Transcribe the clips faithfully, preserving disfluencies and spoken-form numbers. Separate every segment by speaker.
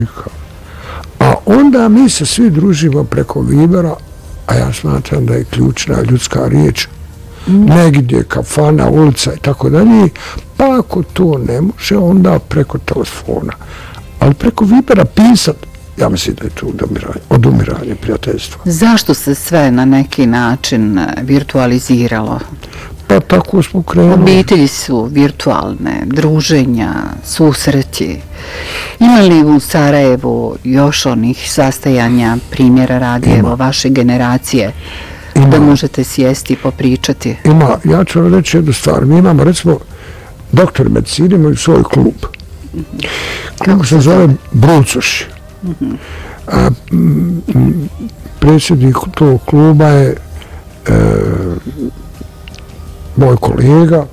Speaker 1: A onda mi se svi družimo preko Vibera, a ja smatram da je ključna ljudska riječ negdje, kafana, ulica i tako dalje, pa ako to ne može, onda preko telefona. Ali preko Vibera pisat, ja mislim da je to odumiranje, odumiranje prijateljstva.
Speaker 2: Zašto se sve na neki način virtualiziralo?
Speaker 1: Pa tako smo krenuli.
Speaker 2: Obitelji su virtualne, druženja, susreti. Ima li u Sarajevu još onih sastajanja, primjera radi, evo, vaše generacije, Ima. da možete sjesti i popričati?
Speaker 1: Ima, ja ću vam reći jednu stvar. Mi imamo, recimo, doktor medicine imaju svoj klub. Kako se zove Brucoši. Mm-hmm. A, m, m, predsjednik tog kluba je e, moj kolega.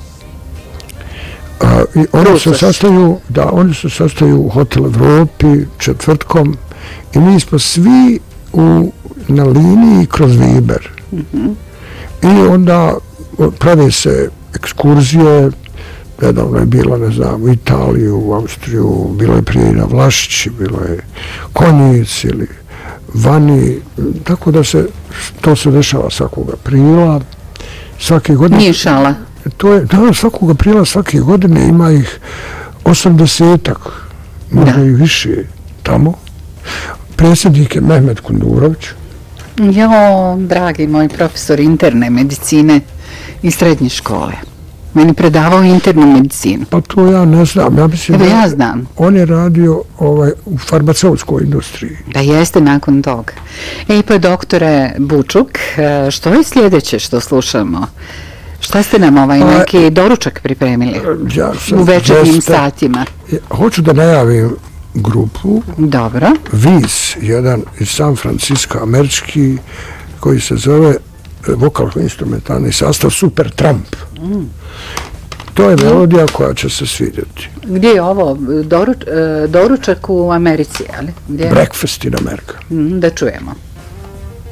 Speaker 1: A, i oni se sastaju, da, oni se sastaju u Hotel Evropi četvrtkom i mi smo svi u, na liniji kroz Viber. Mm-hmm. I onda prave se ekskurzije. Nedavno je bilo, ne znam, u Italiju, u Austriju, bilo je prije na Vlašići, bilo je Konjic ili vani, tako da se, to se dešava svakog aprila, svake godine.
Speaker 2: Nije šala.
Speaker 1: To je, da, svakog aprila, svake godine ima ih osamdesetak, možda i više tamo. Predsjednik je Mehmet Kundurović.
Speaker 2: Jo, dragi moj profesor interne medicine iz srednje škole. Meni predavao internu medicinu.
Speaker 1: Pa to ja ne znam. Ja mislim
Speaker 2: Evo
Speaker 1: da
Speaker 2: ja znam.
Speaker 1: On je radio ovaj, u farmaceutskoj industriji.
Speaker 2: Da jeste nakon toga. Ej pa doktore Bučuk, što je sljedeće što slušamo? Šta ste nam ovaj pa, neki doručak pripremili
Speaker 1: ja sam,
Speaker 2: u večernjim
Speaker 1: jeste,
Speaker 2: satima?
Speaker 1: Hoću da najavim grupu.
Speaker 2: Dobro.
Speaker 1: Vis, jedan iz San Francisco, američki, koji se zove vokalno-instrumentalni sastav Super Trump. Mm. To je melodija koja će se svidjeti.
Speaker 2: Gdje je ovo? Doruč, doručak u Americi, ali? Gdje?
Speaker 1: Breakfast in America.
Speaker 2: Mm, da čujemo.